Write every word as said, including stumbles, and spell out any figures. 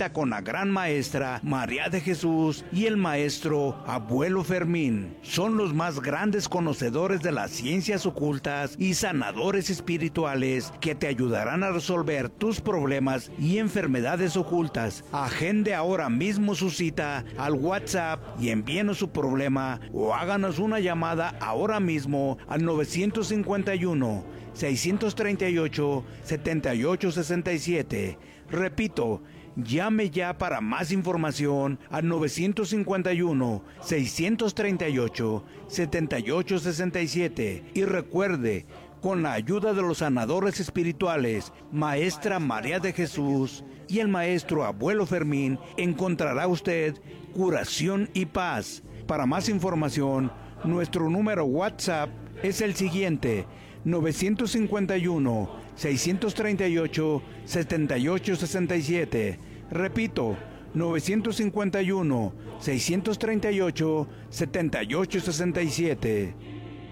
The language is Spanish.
cita con la gran maestra María de Jesús y el maestro Abuelo Fermín. Son los más grandes conocedores de las ciencias ocultas y sanadores espirituales que te ayudarán a resolver tus problemas y enfermedades ocultas. Agende ahora mismo su cita al WhatsApp y envíenos su problema o háganos una llamada ahora mismo al nueve cinco uno, seis tres ocho, siete ocho seis siete. Repito, llame ya para más información al nueve cinco uno, seis tres ocho, siete ocho seis siete. Y recuerde, con la ayuda de los sanadores espirituales, Maestra María de Jesús y el Maestro Abuelo Fermín, encontrará usted curación y paz. Para más información, nuestro número WhatsApp es el siguiente: nueve cinco uno, seis tres ocho, siete ocho seis siete. Repito, nueve cinco uno, seis tres ocho, siete ocho seis siete.